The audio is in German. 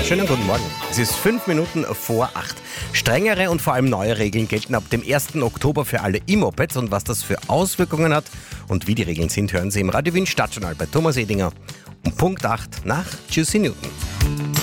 Schönen guten Morgen. Es ist 5 Minuten vor 8. Strengere und vor allem neue Regeln gelten ab dem 1. Oktober für alle E-Mopeds. Und was das für Auswirkungen hat und wie die Regeln sind, hören Sie im Radio Wien Stadtjournal bei Thomas Edinger um Punkt 8 nach Juicy Newton.